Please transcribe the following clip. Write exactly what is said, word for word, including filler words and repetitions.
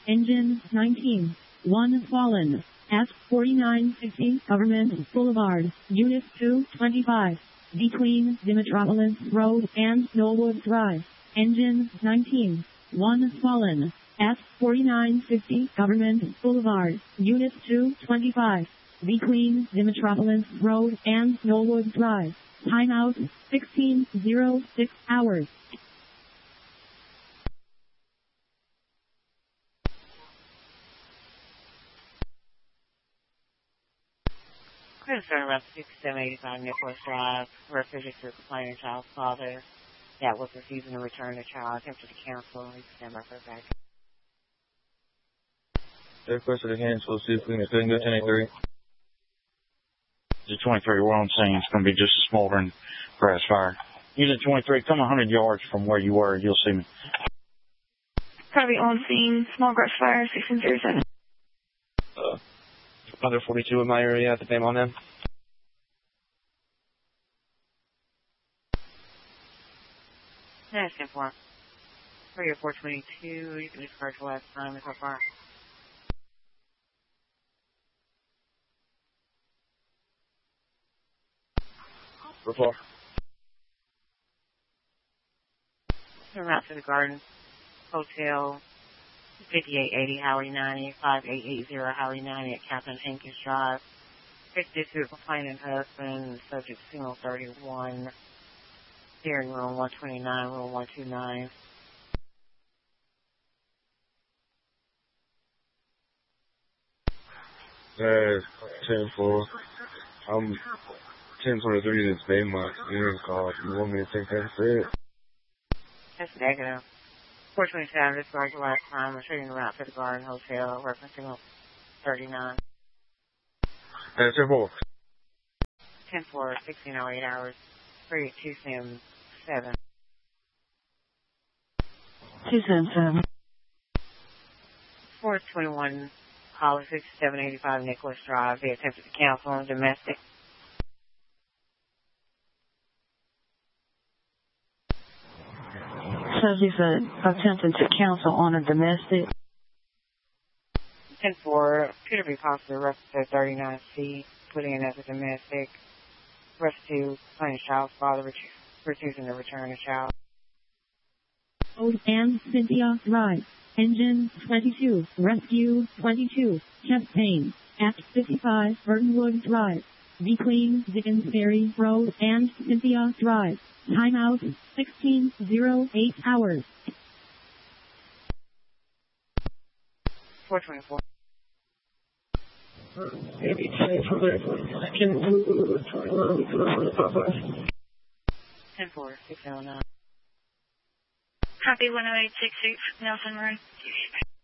Engine nineteen. one fallen. At forty-nine fifty Government Boulevard, Unit two twenty-five. Between Dimitropolis Road and Knollwood Drive. Engine nineteen. one fallen. At forty-nine fifty Government Boulevard, Unit two twenty-five. Between Dimitropolis Road and Knollwood Drive. Timeout sixteen oh six hours. Concern about sixty-seven eighty-five Nicholas Drive, refuge to complaining child's father that was refusing to return the child, attempted to cancel. Please stand by for a back. Requested a cancel, see if we can go ten eighty-three. Unit twenty-three, we're on scene. It's going to be just a smoldering grass fire. Unit twenty-three, come one hundred yards from where you were. You'll see me. Probably on scene, small grass fire, sixteen oh seven. Uh, Other forty-two in my area at the name on them. That's ten four. For your four twenty-two, you can discard the last time so far. Report. Turn out to the Garden Hotel, fifty-eight eighty Howard ninety, five eight eight zero Howard ninety at Captain Hankins Drive. fifty to a complaining husband, subject single thirty-one, steering room one twenty-nine, room one twenty-nine. Uh, ten four. I'm ten twenty-three this day, my unit call. You want me to take that for it? That's negative. four twenty-seven, discard the last time. I'm shooting around to the Garden Hotel, referencing thirty-nine. Uh, ten four. ten four, sixteen oh eight hours. three two seven seven. two seven seven. four twenty-one, Holly sixty-seven eighty-five Nicholas Drive. They attempted to cancel on domestic. Says he's uh, attempting to cancel on a domestic. ten four, could it be possible rest to thirty-nine C, putting in as a domestic. Rest to complaining child's father ret- refusing to return the child. Old and Cynthia Drive. Engine twenty-two. Rescue twenty-two. Chest pain. At fifty-five Burtonwood Drive. Between Dickens Ferry Road and Cynthia Drive. Timeout sixteen oh eight hours. four twenty-four. ten four, six oh nine. Copy one oh eight six six, Nelson Road.